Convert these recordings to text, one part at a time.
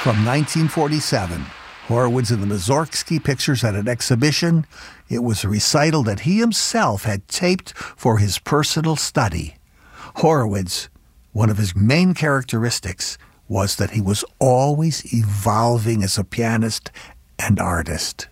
From 1947, Horowitz and the Mussorgsky Pictures at an exhibition. It was a recital that he himself had taped for his personal study. Horowitz, one of his main characteristics was that he was always evolving as a pianist and artist.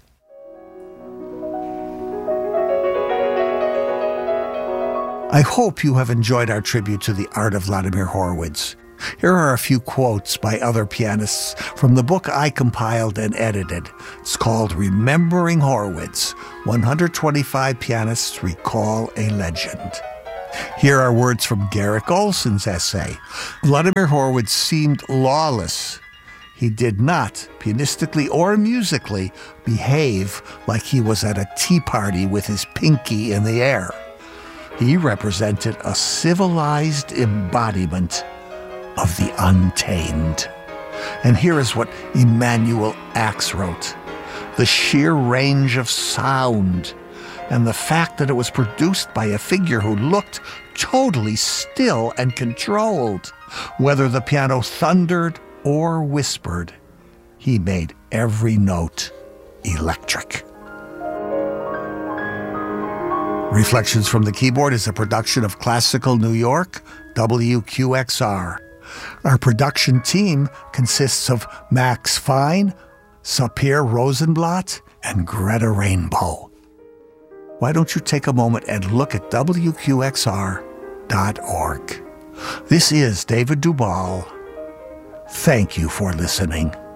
I hope you have enjoyed our tribute to the art of Vladimir Horowitz. Here are a few quotes by other pianists from the book I compiled and edited. It's called Remembering Horowitz, 125 Pianists Recall a Legend. Here are words from Garrick Olson's essay. Vladimir Horowitz seemed lawless. He did not, pianistically or musically, behave like he was at a tea party with his pinky in the air. He represented a civilized embodiment of the untamed. And here is what Emanuel Ax wrote. The sheer range of sound and the fact that it was produced by a figure who looked totally still and controlled. Whether the piano thundered or whispered, he made every note electric. Reflections from the Keyboard is a production of Classical New York, WQXR. Our production team consists of Max Fine, Sapir Rosenblatt, and Greta Rainbow. Why don't you take a moment and look at WQXR.org. This is David Duvall. Thank you for listening.